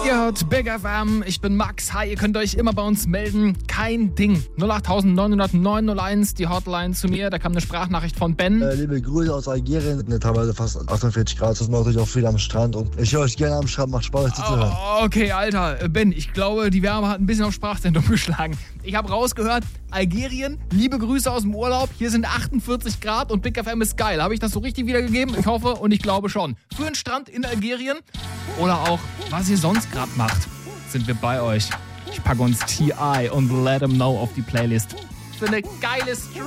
Ihr hört Big FM, ich bin Max. Hi, ihr könnt euch immer bei uns melden. Kein Ding. 08900 die Hotline zu mir. Da kam eine Sprachnachricht von Ben. Liebe Grüße aus Algerien. Teilweise fast 48 Grad. Das macht natürlich auch viel am Strand. Und ich höre euch gerne am Strand. Macht Spaß, euch zuzuhören. Okay, Alter. Ben, ich glaube, die Wärme hat ein bisschen auf Sprachzentrum geschlagen. Ich habe rausgehört, Algerien, liebe Grüße aus dem Urlaub. Hier sind 48 Grad und Big FM ist geil. Habe ich das so richtig wiedergegeben? Ich hoffe und ich glaube schon. Für einen Strand in Algerien oder auch, was ihr sonst gerade macht, sind wir bei euch. Ich packe uns T.I. und Let 'Em Know auf die Playlist. Für eine geile Stream.